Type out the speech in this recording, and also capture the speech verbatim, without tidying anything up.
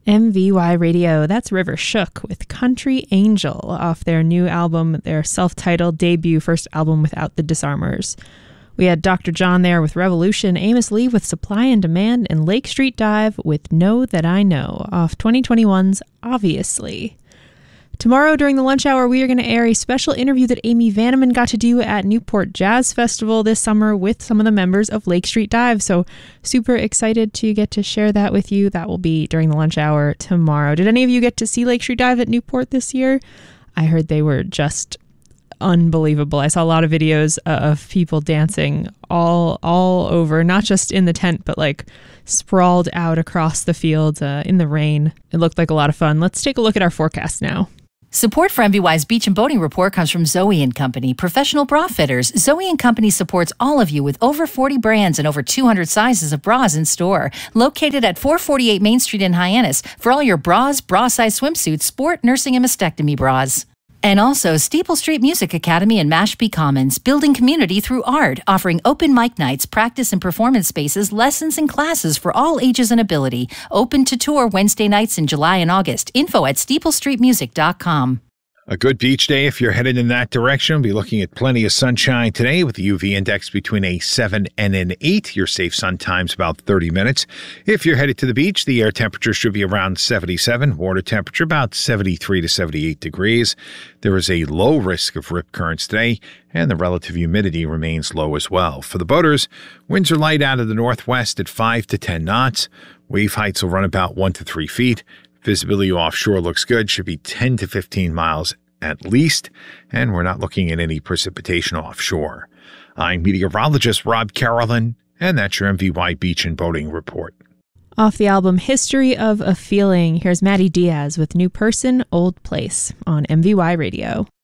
M V Y Radio, that's River Shook with Country Angel off their new album, their self-titled debut first album without the Disarmers. We had Doctor John there with Revolution, Amos Lee with Supply and Demand, and Lake Street Dive with Know That I Know off twenty twenty-one's Obviously. Tomorrow during the lunch hour, we are going to air a special interview that Amy Vanneman got to do at Newport Jazz Festival this summer with some of the members of Lake Street Dive. So super excited to get to share that with you. That will be during the lunch hour tomorrow. Did any of you get to see Lake Street Dive at Newport this year? I heard they were just unbelievable. I saw a lot of videos uh, of people dancing all all over, not just in the tent, but like sprawled out across the fields uh, in the rain. It looked like a lot of fun. Let's take a look at our forecast now. Support for M V Y's Beach and Boating Report comes from Zoe and Company, professional bra fitters. Zoe and Company supports all of you with over forty brands and over two hundred sizes of bras in store. Located at four forty-eight Main Street in Hyannis for all your bras, bra-size swimsuits, sport, nursing, and mastectomy bras. And also Steeple Street Music Academy in Mashpee Commons, building community through art, offering open mic nights, practice and performance spaces, lessons and classes for all ages and ability. Open to tour Wednesday nights in July and August. Info at steeple street music dot com. A good beach day if you're headed in that direction. We'll be looking at plenty of sunshine today with the U V index between a seven and an eight. Your safe sun time's about thirty minutes. If you're headed to the beach, the air temperature should be around seventy-seven. Water temperature about seventy-three to seventy-eight degrees. There is a low risk of rip currents today, and the relative humidity remains low as well. For the boaters, winds are light out of the northwest at five to ten knots. Wave heights will run about one to three feet. Visibility offshore looks good, should be ten to fifteen miles at least, and we're not looking at any precipitation offshore. I'm meteorologist Rob Carolyn, and that's your M V Y Beach and Boating Report. Off the album History of a Feeling, here's Maddie Diaz with New Person, Old Place on M V Y Radio.